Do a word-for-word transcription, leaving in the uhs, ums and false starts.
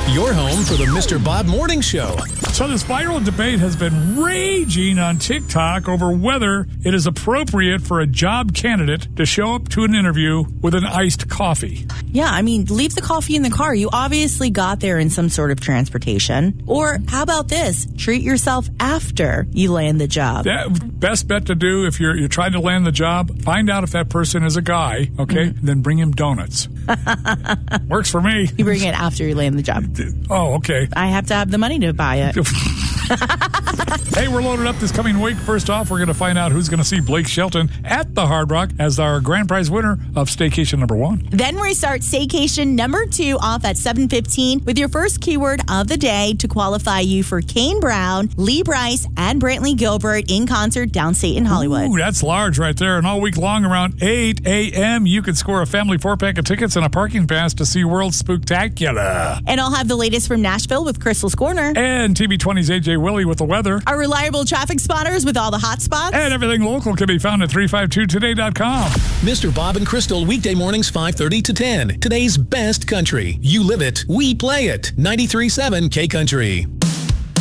Your home for the Mister Bob Morning Show. So this viral debate has been raging on TikTok over whether it is appropriate for a job candidate to show up to an interview with an iced coffee. Yeah, I mean, leave the coffee in the car. You obviously got there in some sort of transportation. Or how about this? Treat yourself after you land the job. That best bet to do if you're you're trying to land the job, find out if that person is a guy, okay? Mm-hmm. Then bring him donuts. Works for me. You bring it after you land the job. Oh, okay. I have to have the money to buy it. Hey, we're loaded up this coming week. First off, we're going to find out who's going to see Blake Shelton at the Hard Rock as our grand prize winner of Staycation number one. Then we start Staycation number two off at seven fifteen with your first keyword of the day to qualify you for Kane Brown, Lee Brice, and Brantley Gilbert in concert downstate in Hollywood. Ooh, that's large right there. And all week long around eight a.m., you can score a family four-pack of tickets and a parking pass to see World Spooktacular. And I'll have the latest from Nashville with Crystal's Corner. And T V twenty's A J Willie with the weather. Our reliable traffic spotters with all the hot spots. And everything local can be found at three five two today dot com. Mister Bob and Crystal, weekday mornings five thirty to ten. Today's best country. You live it, we play it. ninety-three point seven K Country.